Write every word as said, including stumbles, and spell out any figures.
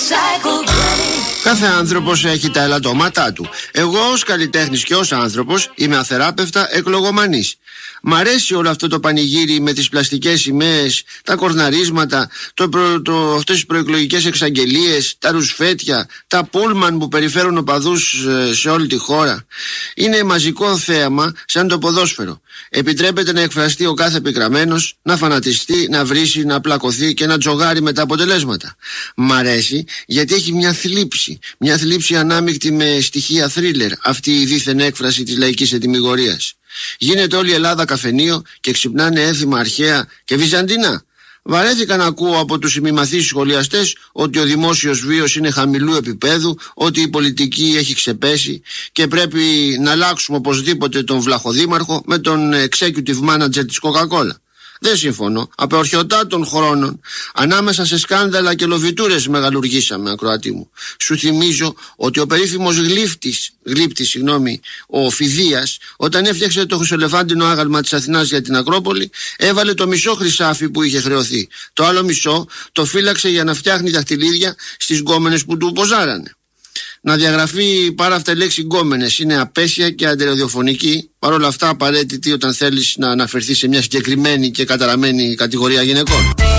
Κάθε άνθρωπος έχει τα ελαττώματά του. Εγώ ως καλλιτέχνης και ως άνθρωπος είμαι αθεράπευτα εκλογομανής. Μ' αρέσει όλο αυτό το πανηγύρι με τις πλαστικές σημαίες, τα κορναρίσματα, το προ, το, αυτές τις προεκλογικές εξαγγελίες, τα ρουσφέτια, τα πούλμαν που περιφέρουν οπαδούς ε, σε όλη τη χώρα. Είναι μαζικό θέαμα σαν το ποδόσφαιρο. Επιτρέπεται να εκφραστεί ο κάθε επικραμμένος, να φανατιστεί, να βρίσει, να πλακωθεί και να τζογάρει με τα αποτελέσματα. Μ' αρέσει γιατί έχει μια θλίψη, μια θλίψη ανάμεικτη με στοιχεία θρίλερ, αυτή η δίθεν έκφραση της λαϊκής ετυμηγορίας. Γίνεται όλη η Ελλάδα καφενείο και ξυπνάνε έθιμα αρχαία και βυζαντινά. Βαρέθηκα να ακούω από τους ημιμαθείς σχολιαστές ότι ο δημόσιος βίος είναι χαμηλού επίπεδου, ότι η πολιτική έχει ξεπέσει και πρέπει να αλλάξουμε οπωσδήποτε τον βλαχοδήμαρχο με τον executive manager της Coca-Cola. Δεν συμφωνώ. Απεορχιωτά των χρόνων, ανάμεσα σε σκάνδαλα και λοβιτούρες μεγαλουργήσαμε, ακροατή μου. Σου θυμίζω ότι ο περίφημος γλύπτης, γλύπτης, συγγνώμη, ο Φιδίας, όταν έφτιαξε το χρυσολεφάντινο άγαλμα της Αθηνάς για την Ακρόπολη, έβαλε το μισό χρυσάφι που είχε χρεωθεί. Το άλλο μισό το φύλαξε για να φτιάχνει δαχτυλίδια στις γκόμενες που του ποζάρανε. Να διαγραφεί πάρα αυτά η λέξη γκόμενες είναι απέσια και αντεροδιοφωνική, παρόλα αυτά απαραίτητη όταν θέλεις να αναφερθεί σε μια συγκεκριμένη και καταραμένη κατηγορία γυναικών.